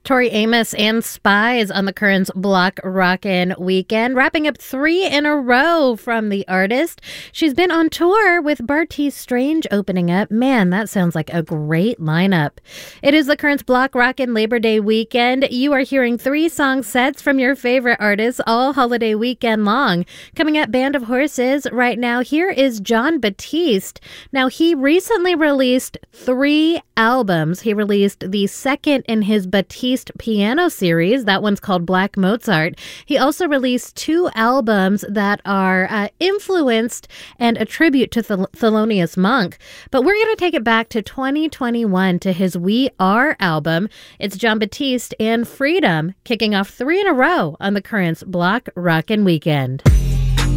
Tori Amos and Spies on the Currents Block Rockin' Weekend, wrapping up 3 in a row from the artist. She's been on tour with Bartees Strange opening up. Man, that sounds like a great lineup. It is the Currents Block Rockin' Labor Day weekend. You are hearing 3 song sets from your favorite artists all holiday weekend long. Coming up, Band of Horses. Right now, here is Jon Batiste. Now, he recently released 3 albums. He released the second in his Batiste piano series. That one's called Black Mozart. He also released 2 albums that are influenced and a tribute to Thelonious Monk. But we're going to take it back to 2021 to his We Are album. It's Jon Batiste and Freedom, kicking off 3 in a row on the Currents Block Rockin' Weekend.